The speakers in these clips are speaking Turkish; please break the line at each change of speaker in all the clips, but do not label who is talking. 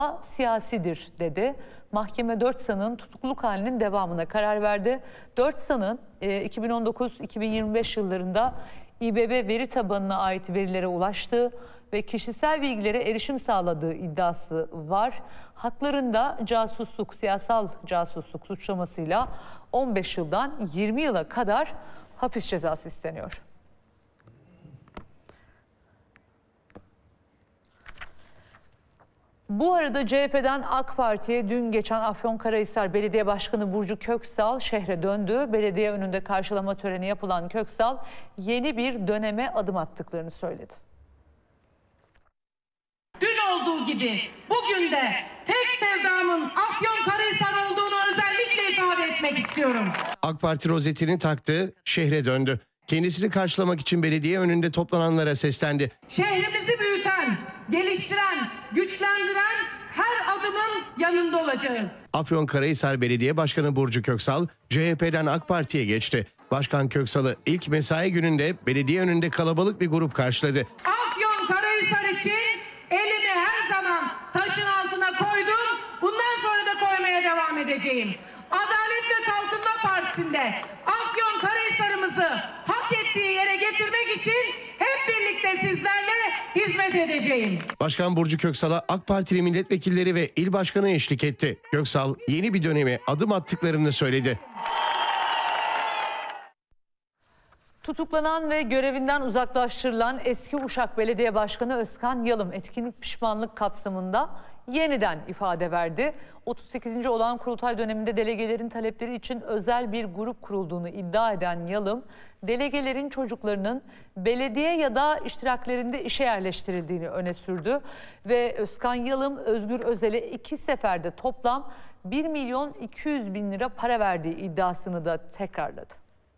siyasidir dedi. Mahkeme 4 sanığın tutukluluk halinin devamına karar verdi. 4 sanığın 2019-2025 yıllarında İBB veri tabanına ait verilere ulaştığı ve kişisel bilgilere erişim sağladığı iddiası var. Haklarında casusluk, siyasal casusluk suçlamasıyla 15 yıldan 20 yıla kadar hapis cezası isteniyor. Bu arada CHP'den AK Parti'ye dün geçen Afyonkarahisar Belediye Başkanı Burcu Köksal şehre döndü. Belediye önünde karşılama töreni yapılan Köksal yeni bir döneme adım attıklarını söyledi.
Dün olduğu gibi bugün de tek sevdamın Afyonkarahisar olduğunu özellikle ifade etmek istiyorum.
AK Parti rozetini taktı, şehre döndü. Kendisini karşılamak için belediye önünde toplananlara seslendi.
Şehrimizi büyüten, geliştiren, güçlendiren her adımın yanında olacağız.
Afyonkarahisar Belediye Başkanı Burcu Köksal, CHP'den AK Parti'ye geçti. Başkan Köksal'ı ilk mesai gününde belediye önünde kalabalık bir grup karşıladı.
Afyonkarahisar için elimi her zaman taşın altına koydum. Bundan sonra da koymaya devam edeceğim. Adalet ve Kalkınma Partisi'nde Afyonkarahisar'ımızı hak ettiği yere getirmek için hep birlikte sizlerle hizmet edeceğim.
Başkan Burcu Köksal'a AK Partili milletvekilleri ve il başkanı eşlik etti. Köksal yeni bir döneme adım attıklarını söyledi.
Tutuklanan ve görevinden uzaklaştırılan eski Uşak Belediye Başkanı Özkan Yalım etkinlik pişmanlık kapsamında yeniden ifade verdi. 38. olağan kurultay döneminde delegelerin talepleri için özel bir grup kurulduğunu iddia eden Yalım, delegelerin çocuklarının belediye ya da iştiraklerinde işe yerleştirildiğini öne sürdü. Ve Özkan Yalım, Özgür Özel'e 2 seferde toplam 1.200.000 lira para verdiği iddiasını da tekrarladı.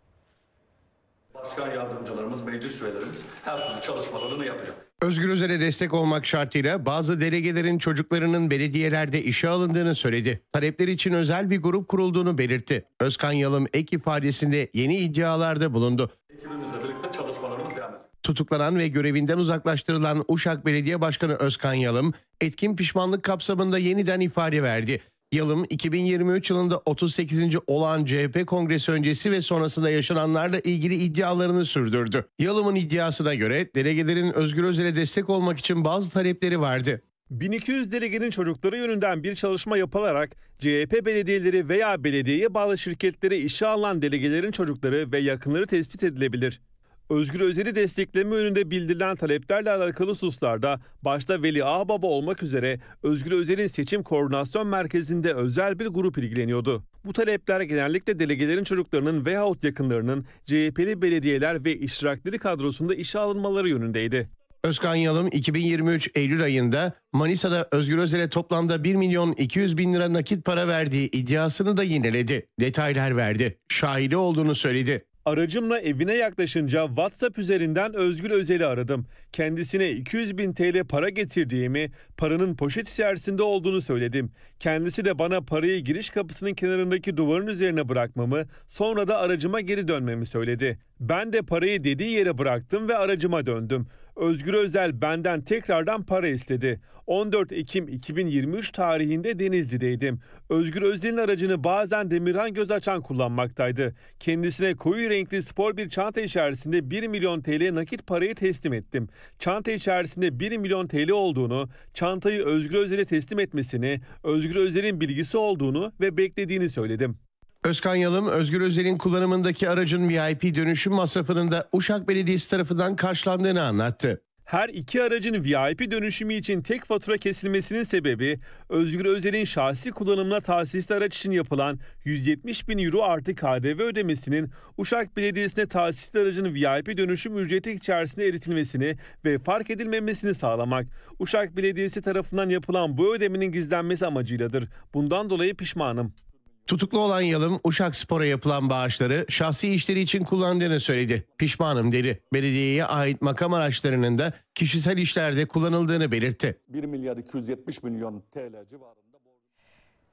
Başkan yardımcılarımız, meclis üyelerimiz her türlü çalışmalarını yapacak.
Özgür Özel'e destek olmak şartıyla bazı delegelerin çocuklarının belediyelerde işe alındığını söyledi. Talepler için özel bir grup kurulduğunu belirtti. Özkan Yalım ek ifadesinde yeni iddialarda bulundu.
Ekibimizle birlikte çalışmalarımız devam ediyor.
Tutuklanan ve görevinden uzaklaştırılan Uşak Belediye Başkanı Özkan Yalım, etkin pişmanlık kapsamında yeniden ifade verdi. Yalım, 2023 yılında 38. olağan CHP kongresi öncesi ve sonrasında yaşananlarla ilgili iddialarını sürdürdü. Yalım'ın iddiasına göre delegelerin Özgür Özel'e destek olmak için bazı talepleri vardı.
1200 delegenin çocukları yönünden bir çalışma yapılarak CHP belediyeleri veya belediyeye bağlı şirketlere işe alınan delegelerin çocukları ve yakınları tespit edilebilir. Özgür Özel'i destekleme yönünde bildirilen taleplerle alakalı hususlarda başta Veli Ağbaba olmak üzere Özgür Özel'in seçim koordinasyon merkezinde özel bir grup ilgileniyordu. Bu talepler genellikle delegelerin çocuklarının veyahut yakınlarının CHP'li belediyeler ve iştirakleri kadrosunda işe alınmaları yönündeydi.
Özkan Yalım 2023 Eylül ayında Manisa'da Özgür Özel'e toplamda 1.200.000 lira nakit para verdiği iddiasını da yineledi. Detaylar verdi. Şahidi olduğunu söyledi.
Aracımla evine yaklaşınca WhatsApp üzerinden Özgür Özel'i aradım. Kendisine 200.000 TL para getirdiğimi, paranın poşet içerisinde olduğunu söyledim. Kendisi de bana parayı giriş kapısının kenarındaki duvarın üzerine bırakmamı, sonra da aracıma geri dönmemi söyledi. Ben de parayı dediği yere bıraktım ve aracıma döndüm. Özgür Özel benden tekrardan para istedi. 14 Ekim 2023 tarihinde Denizli'deydim. Özgür Özel'in aracını bazen Demirhan Gözaçan kullanmaktaydı. Kendisine koyu renkli spor bir çanta içerisinde 1 milyon TL nakit parayı teslim ettim. Çanta içerisinde 1 milyon TL olduğunu, çantayı Özgür Özel'e teslim etmesini, Özgür Özel'in bilgisi olduğunu ve beklediğini söyledim.
Özkan Yalım, Özgür Özel'in kullanımındaki aracın VIP dönüşüm masrafının da Uşak Belediyesi tarafından karşılandığını anlattı.
Her iki aracın VIP dönüşümü için tek fatura kesilmesinin sebebi Özgür Özel'in şahsi kullanımına tahsisli araç için yapılan 170.000 euro artı KDV ödemesinin Uşak Belediyesi'ne tahsisli aracın VIP dönüşüm ücreti içerisinde eritilmesini ve fark edilmemesini sağlamak. Uşak Belediyesi tarafından yapılan bu ödemenin gizlenmesi amacıyladır. Bundan dolayı pişmanım.
Tutuklu olan Yalım, Uşak Spor'a yapılan bağışları şahsi işleri için kullandığını söyledi. Pişmanım dedi. Belediyeye ait makam araçlarının da kişisel işlerde kullanıldığını belirtti.
1.270.000.000 TL civarında.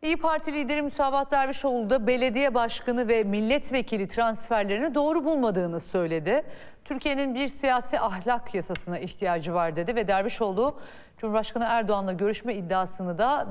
İYİ Parti lideri Müsavat Dervişoğlu da belediye başkanı ve milletvekili transferlerini doğru bulmadığını söyledi. Türkiye'nin bir siyasi ahlak yasasına ihtiyacı var dedi ve Dervişoğlu Cumhurbaşkanı Erdoğan'la görüşme iddiasını da